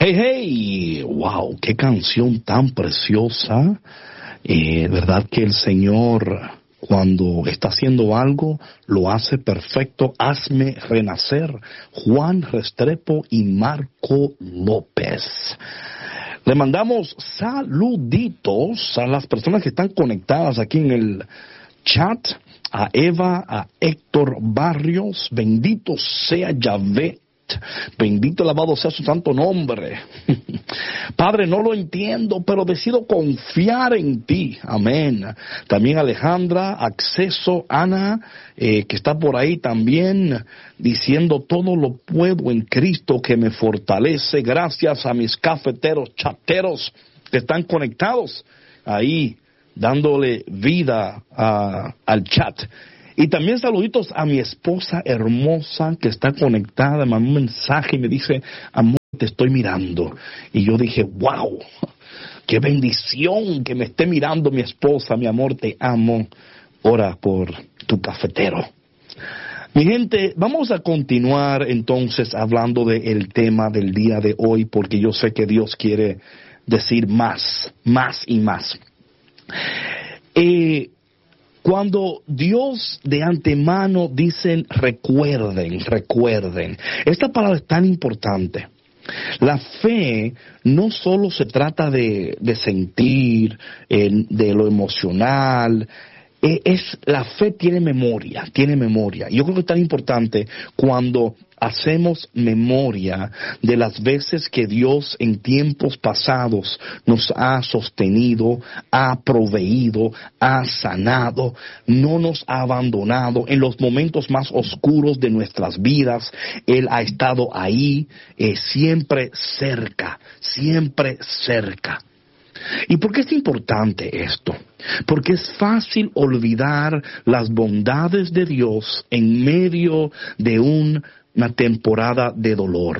Hey, hey, wow, qué canción tan preciosa. Verdad que el Señor, cuando está haciendo algo, lo hace perfecto. Hazme renacer. Juan Restrepo y Marco López. Le mandamos saluditos a las personas que están conectadas aquí en el chat. A Eva, a Héctor Barrios, bendito sea Yahvé. Bendito alabado sea su santo nombre. Padre, no lo entiendo, pero decido confiar en ti. Amén. También Alejandra, Acceso, Ana, que está por ahí también diciendo todo lo puedo en Cristo que me fortalece. Gracias a mis cafeteros, chateros que están conectados ahí, dándole vida al chat. Y también saluditos a mi esposa hermosa que está conectada, me mandó un mensaje y me dice, amor, te estoy mirando. Y yo dije, wow, qué bendición que me esté mirando mi esposa, mi amor, te amo. Ora por tu cafetero. Mi gente, vamos a continuar entonces hablando del tema del día de hoy, porque yo sé que Dios quiere decir más y más. Cuando Dios de antemano dicen recuerden, esta palabra es tan importante. La fe no solo se trata de sentir, de lo emocional. La fe tiene memoria. Yo creo que es tan importante cuando hacemos memoria de las veces que Dios en tiempos pasados nos ha sostenido, ha proveído, ha sanado, no nos ha abandonado. En los momentos más oscuros de nuestras vidas, Él ha estado ahí, siempre cerca. ¿Y por qué es importante esto? Porque es fácil olvidar las bondades de Dios en medio de una temporada de dolor.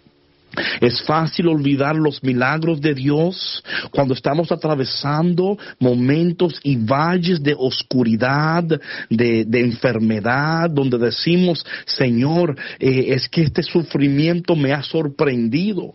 Es fácil olvidar los milagros de Dios cuando estamos atravesando momentos y valles de oscuridad, de enfermedad, donde decimos, Señor, es que este sufrimiento me ha sorprendido.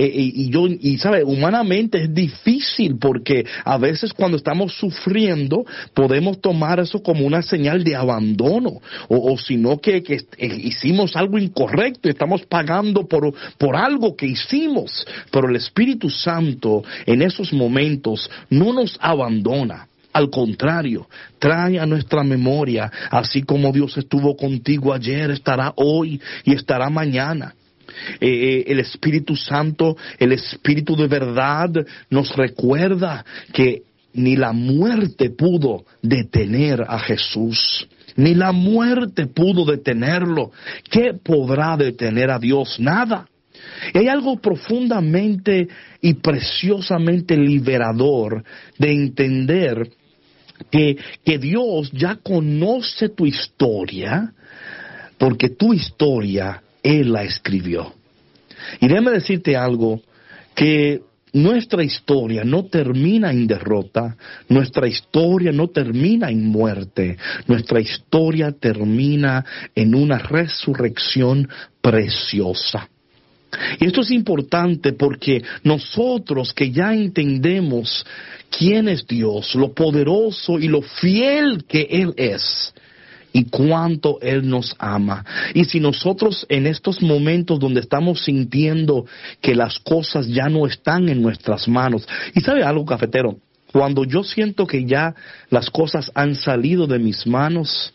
Y sabe, humanamente es difícil porque a veces cuando estamos sufriendo podemos tomar eso como una señal de abandono o sino que hicimos algo incorrecto y estamos pagando por algo que hicimos, pero el Espíritu Santo en esos momentos no nos abandona. Al contrario, trae a nuestra memoria, así como Dios estuvo contigo ayer, estará hoy y estará mañana. El Espíritu Santo, el Espíritu de verdad, nos recuerda que ni la muerte pudo detener a Jesús. Ni la muerte pudo detenerlo. ¿Qué podrá detener a Dios? Nada. Y hay algo profundamente y preciosamente liberador de entender que Dios ya conoce tu historia, porque tu historia Él la escribió. Y déjame decirte algo, que nuestra historia no termina en derrota, nuestra historia no termina en muerte, nuestra historia termina en una resurrección preciosa. Y esto es importante porque nosotros que ya entendemos quién es Dios, lo poderoso y lo fiel que Él es, y cuánto Él nos ama. Y si nosotros en estos momentos donde estamos sintiendo que las cosas ya no están en nuestras manos, y ¿sabe algo, cafetero? Cuando yo siento que ya las cosas han salido de mis manos,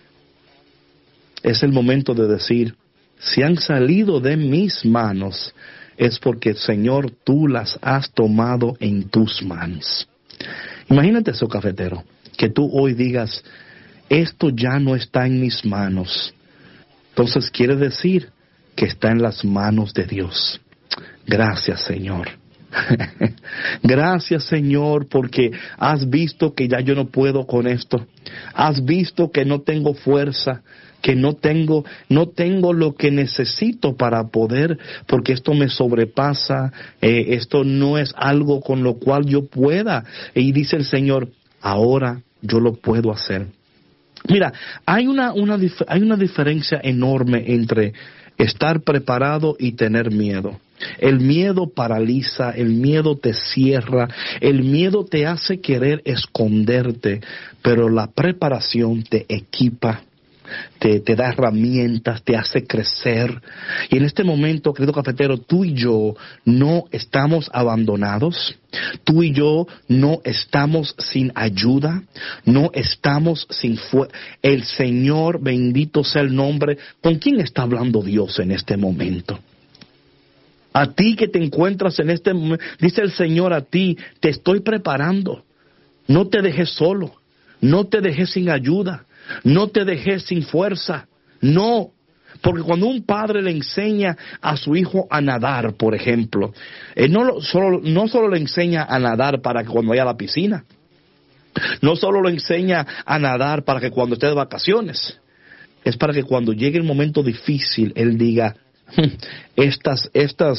es el momento de decir, si han salido de mis manos, es porque, Señor, tú las has tomado en tus manos. Imagínate eso, cafetero, que tú hoy digas, esto ya no está en mis manos. Entonces quiere decir que está en las manos de Dios. Gracias, Señor. Gracias, Señor, porque has visto que ya yo no puedo con esto. Has visto que no tengo fuerza, que no tengo lo que necesito para poder, porque esto me sobrepasa, esto no es algo con lo cual yo pueda. Y dice el Señor, ahora yo lo puedo hacer. Mira, hay una diferencia enorme entre estar preparado y tener miedo. El miedo paraliza, el miedo te cierra, el miedo te hace querer esconderte, pero la preparación te equipa, te da herramientas, te hace crecer. Y en este momento, querido cafetero, tú y yo no estamos abandonados, tú y yo no estamos sin ayuda, no estamos sin fuerza. El Señor, bendito sea el nombre. ¿Con quién está hablando Dios en este momento? A ti que te encuentras en este momento, dice el Señor a ti, te estoy preparando. No te dejes solo, no te dejes sin ayuda, no te dejes sin fuerza. No, porque cuando un padre le enseña a su hijo a nadar, por ejemplo, no solo le enseña a nadar para que cuando vaya a la piscina, no solo le enseña a nadar para que cuando esté de vacaciones, es para que cuando llegue el momento difícil, él diga, estas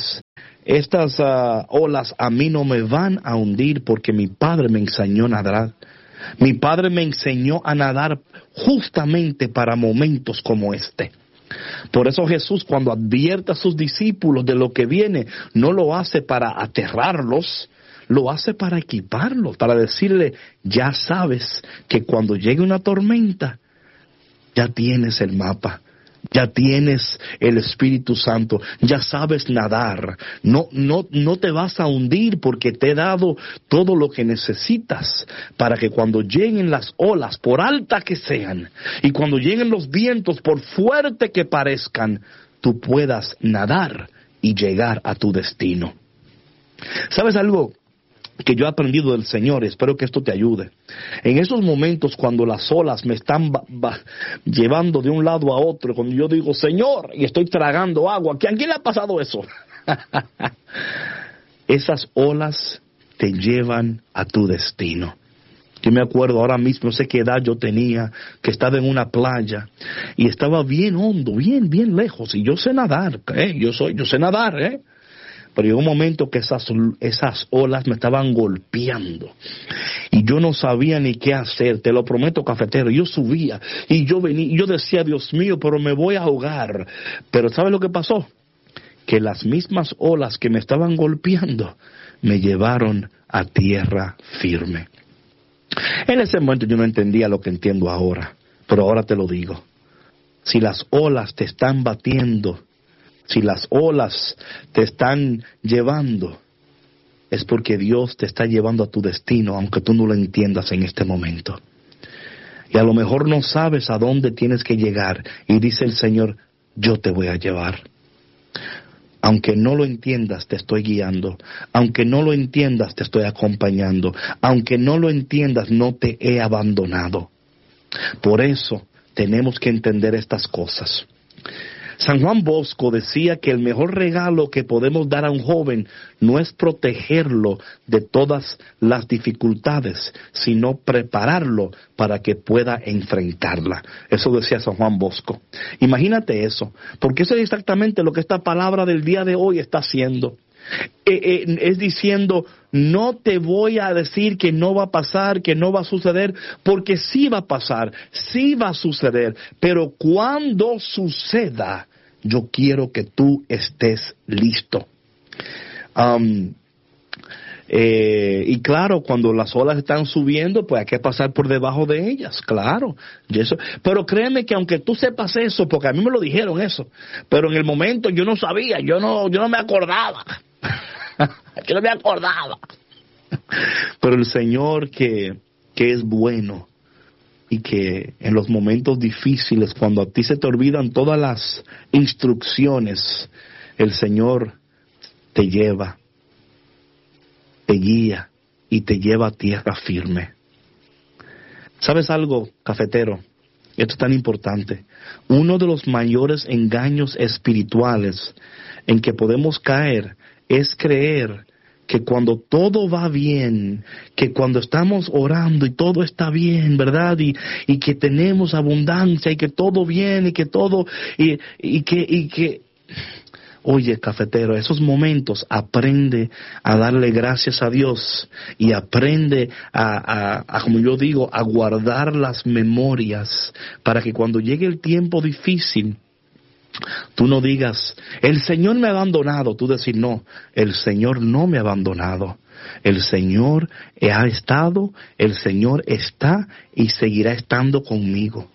olas a mí no me van a hundir porque mi padre me enseñó a nadar. Mi padre me enseñó a nadar justamente para momentos como este. Por eso Jesús, cuando advierte a sus discípulos de lo que viene, no lo hace para aterrarlos, lo hace para equiparlos, para decirle, ya sabes que cuando llegue una tormenta, ya tienes el mapa. Ya tienes el Espíritu Santo, ya sabes nadar, no te vas a hundir porque te he dado todo lo que necesitas para que cuando lleguen las olas, por altas que sean, y cuando lleguen los vientos, por fuerte que parezcan, tú puedas nadar y llegar a tu destino. ¿Sabes algo que yo he aprendido del Señor? Espero que esto te ayude. En esos momentos cuando las olas me están llevando de un lado a otro, cuando yo digo Señor y estoy tragando agua, ¿a quién le ha pasado eso? Esas olas te llevan a tu destino. Yo me acuerdo ahora mismo, no sé qué edad yo tenía, que estaba en una playa y estaba bien hondo, bien lejos, y yo sé nadar, yo sé nadar, Pero llegó un momento que esas olas me estaban golpeando y yo no sabía ni qué hacer, te lo prometo, cafetero. Yo subía y yo venía y yo decía, Dios mío, pero me voy a ahogar. Pero ¿sabes lo que pasó? Que las mismas olas que me estaban golpeando me llevaron a tierra firme. En ese momento yo no entendía lo que entiendo ahora, pero ahora te lo digo. Si las olas te están batiendo, si las olas te están llevando, es porque Dios te está llevando a tu destino, aunque tú no lo entiendas en este momento. Y a lo mejor no sabes a dónde tienes que llegar, y dice el Señor, yo te voy a llevar. Aunque no lo entiendas, te estoy guiando. Aunque no lo entiendas, te estoy acompañando. Aunque no lo entiendas, no te he abandonado. Por eso tenemos que entender estas cosas. San Juan Bosco decía que el mejor regalo que podemos dar a un joven no es protegerlo de todas las dificultades, sino prepararlo para que pueda enfrentarla. Eso decía San Juan Bosco. Imagínate eso, porque eso es exactamente lo que esta palabra del día de hoy está haciendo. Es diciendo, no te voy a decir que no va a pasar, que no va a suceder, porque sí va a pasar, sí va a suceder, pero cuando suceda, yo quiero que tú estés listo. Y claro, cuando las olas están subiendo, pues hay que pasar por debajo de ellas, claro. Y eso, pero créeme que aunque tú sepas eso, porque a mí me lo dijeron eso, pero en el momento yo no sabía, yo no me acordaba. Yo no me acordaba. Pero el Señor que es bueno y que en los momentos difíciles, cuando a ti se te olvidan todas las instrucciones, el Señor te lleva, te guía y te lleva a tierra firme. ¿Sabes algo, cafetero? Esto es tan importante. Uno de los mayores engaños espirituales en que podemos caer es creer que cuando todo va bien, que cuando estamos orando y todo está bien, ¿verdad? Y que tenemos abundancia y que todo bien y que todo, y que oye, cafetero, esos momentos aprende a darle gracias a Dios y aprende a, como yo digo, a guardar las memorias para que cuando llegue el tiempo difícil, Tú no digas, el Señor me ha abandonado. Tú decir, no, el Señor no me ha abandonado. El Señor ha estado, el Señor está y seguirá estando conmigo.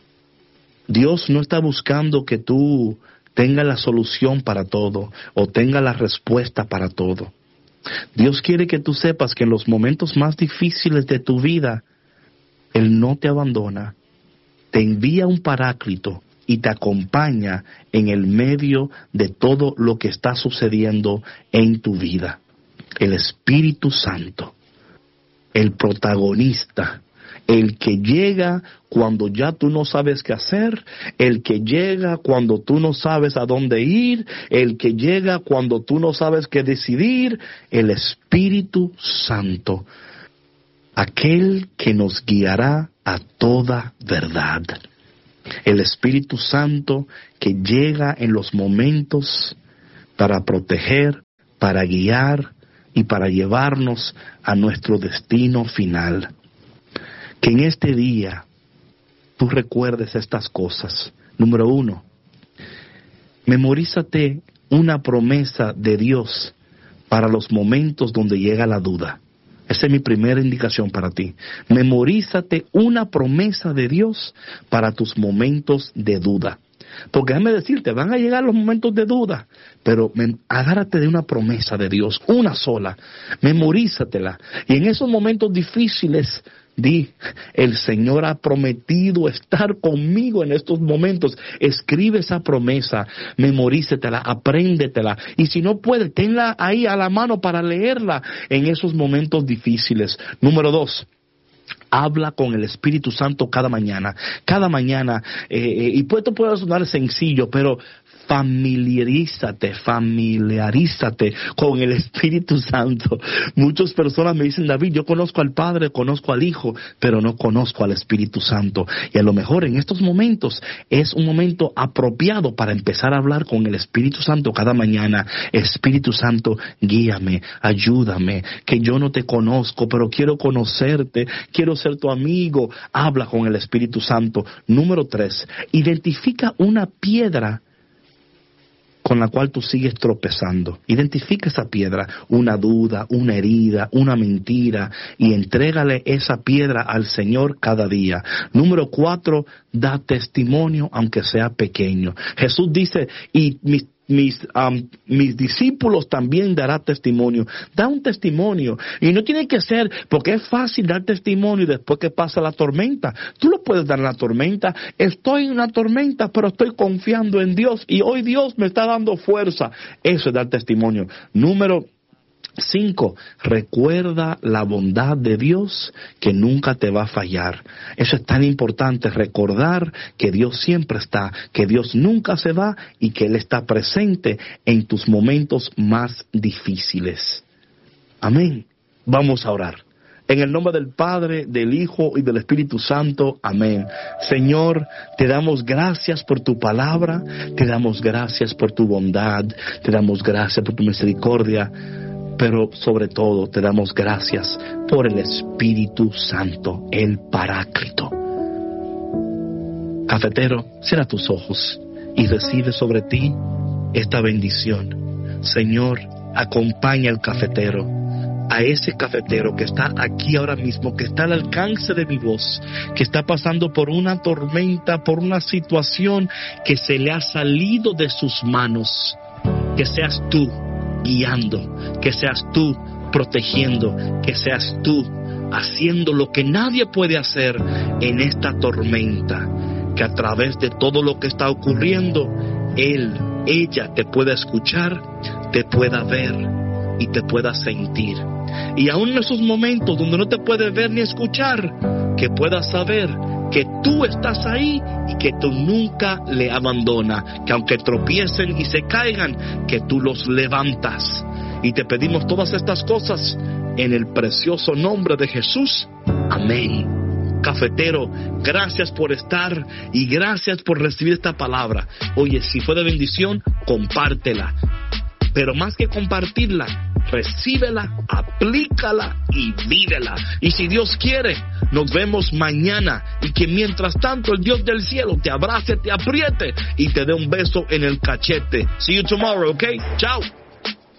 Dios no está buscando que tú tengas la solución para todo o tengas la respuesta para todo. Dios quiere que tú sepas que en los momentos más difíciles de tu vida, Él no te abandona. Te envía un paráclito y te acompaña en el medio de todo lo que está sucediendo en tu vida. El Espíritu Santo, el protagonista, el que llega cuando ya tú no sabes qué hacer, el que llega cuando tú no sabes a dónde ir, el que llega cuando tú no sabes qué decidir, el Espíritu Santo, aquel que nos guiará a toda verdad. El Espíritu Santo que llega en los momentos para proteger, para guiar y para llevarnos a nuestro destino final. Que en este día tú recuerdes estas cosas. Número 1, memorízate una promesa de Dios para los momentos donde llega la duda. Esa es mi primera indicación para ti. Memorízate una promesa de Dios para tus momentos de duda. Porque déjame decirte, van a llegar los momentos de duda, pero agárrate de una promesa de Dios, una sola, memorízatela. Y en esos momentos difíciles, di, el Señor ha prometido estar conmigo en estos momentos. Escribe esa promesa, memorízatela, apréndetela. Y si no puedes, tenla ahí a la mano para leerla en esos momentos difíciles. Número 2. Habla con el Espíritu Santo cada mañana. Cada mañana, y esto puede sonar sencillo, pero familiarízate con el Espíritu Santo. Muchas personas me dicen, David, yo conozco al Padre, conozco al Hijo, pero no conozco al Espíritu Santo. Y a lo mejor en estos momentos es un momento apropiado para empezar a hablar con el Espíritu Santo cada mañana. Espíritu Santo, guíame, ayúdame, que yo no te conozco, pero quiero conocerte, quiero ser tu amigo. Habla con el Espíritu Santo. Número 3, identifica una piedra con la cual tú sigues tropezando. Identifica esa piedra, una duda, una herida, una mentira, y entrégale esa piedra al Señor cada día. Número 4, da testimonio aunque sea pequeño. Jesús dice, y mis discípulos también dará testimonio. Da un testimonio. Y no tiene que ser, porque es fácil dar testimonio después que pasa la tormenta. Tú lo puedes dar en la tormenta. Estoy en una tormenta, pero estoy confiando en Dios. Y hoy Dios me está dando fuerza. Eso es dar testimonio. Número 5, recuerda la bondad de Dios que nunca te va a fallar. Eso es tan importante, recordar que Dios siempre está, que Dios nunca se va y que Él está presente en tus momentos más difíciles. Amén. Vamos a orar. En el nombre del Padre, del Hijo y del Espíritu Santo. Amén. Señor, te damos gracias por tu palabra, te damos gracias por tu bondad, te damos gracias por tu misericordia. Pero sobre todo te damos gracias por el Espíritu Santo, el Paráclito. Cafetero, cierra tus ojos y recibe sobre ti esta bendición. Señor, acompaña al cafetero, a ese cafetero que está aquí ahora mismo, que está al alcance de mi voz, que está pasando por una tormenta, por una situación que se le ha salido de sus manos. Que seas tú guiando, que seas tú protegiendo, que seas tú haciendo lo que nadie puede hacer en esta tormenta, que a través de todo lo que está ocurriendo, ella te pueda escuchar, te pueda ver y te pueda sentir. Y aún en esos momentos donde no te puede ver ni escuchar, que puedas saber que tú estás ahí y que tú nunca le abandonas, que aunque tropiecen y se caigan, que tú los levantas. Y te pedimos todas estas cosas en el precioso nombre de Jesús. Amén. Cafetero, gracias por estar y gracias por recibir esta palabra. Oye, si fue de bendición, compártela. Pero más que compartirla, recíbela, aplícala y vívela. Y si Dios quiere, Nos vemos mañana y que mientras tanto el Dios del cielo te abrace, te apriete y te dé un beso en el cachete. See you tomorrow, okay? Chao.